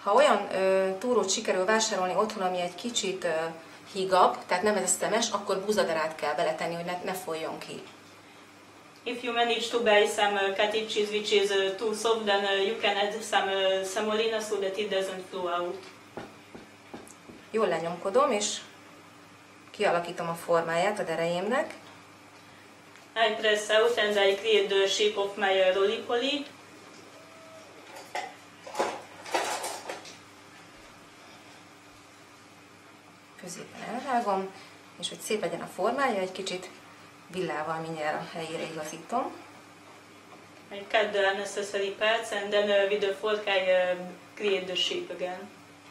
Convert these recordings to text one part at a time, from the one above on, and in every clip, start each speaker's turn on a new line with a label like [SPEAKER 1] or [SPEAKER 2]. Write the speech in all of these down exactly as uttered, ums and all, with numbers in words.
[SPEAKER 1] Ha olyan ö, túrót sikerül vásárolni otthon, ami egy kicsit ö, hígabb, tehát nem ez a szemes, akkor búzadarát kell beletenni, hogy ne, ne folyjon ki.
[SPEAKER 2] If you manage to buy some uh, cottage cheese which is uh, too soft, then uh, you can add some uh, semolina so that it doesn't flow out.
[SPEAKER 1] Jól lenyomkodom, és kialakítom a formáját a derejémnek.
[SPEAKER 2] I press out and I create the shape of my uh, roly-poly.
[SPEAKER 1] Középen elvágom, és hogy szép legyen a formája, egy kicsit villával mindjárt a helyére igazítom.
[SPEAKER 2] I cut the unnecessary parts and then uh, with the fork I uh, create the shape again.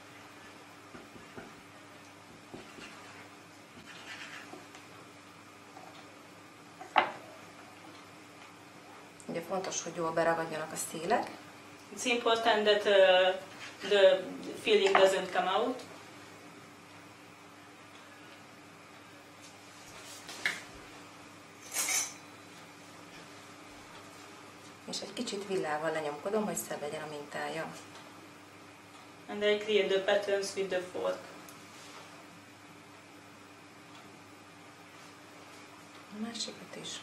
[SPEAKER 1] Ugye fontos, hogy jól beragadjanak a szélek.
[SPEAKER 2] It's important that uh, the filling doesn't come out.
[SPEAKER 1] És egy kicsit villával lenyomkodom, hogy szebb legyen a mintája.
[SPEAKER 2] And I create the patterns with the fork.
[SPEAKER 1] A másikat is.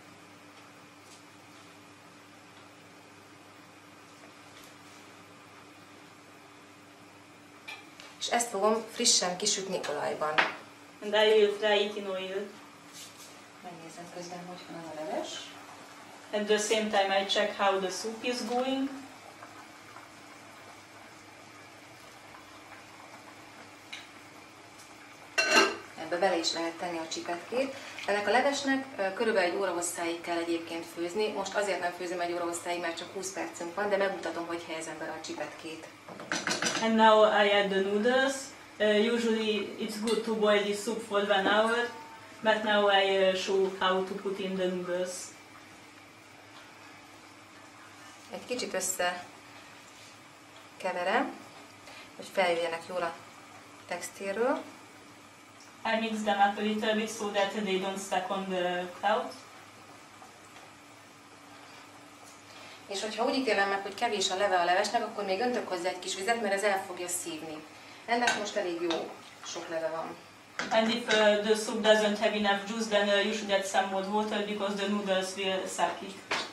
[SPEAKER 1] És ezt fogom frissen kisütni olajban.
[SPEAKER 2] And I will fry it in oil.
[SPEAKER 1] Megnézem közben, hogy van a leves.
[SPEAKER 2] At the same time I check how the soup is going.
[SPEAKER 1] Ebbe bele is lehet tenni a csipetkét. Ennek a levesnek körülbelül egy óra hosszáig kell egyébként főzni. Most azért nem főzöm egy óra hosszáig, mert csak húsz percünk van, de megmutatom, hogy helyezem bele a csipetkét.
[SPEAKER 2] And now I add the noodles. Uh, usually it's good to boil this soup for one hour, but now I uh, show how to put in the noodles.
[SPEAKER 1] Egy kicsit össze keverem, hogy feljöjjenek jól a textírről.
[SPEAKER 2] I mix them up a little bit so that they don't stuck on the cloth.
[SPEAKER 1] És hogyha úgy ítélem meg, hogy kevés a leve a levesnek, akkor még öntök hozzá egy kis vizet, mert ez el fogja szívni. Ennek most elég jó sok leve van.
[SPEAKER 2] And if uh, the soup doesn't have enough juice, then uh, you should add some more water because the noodles will suck it.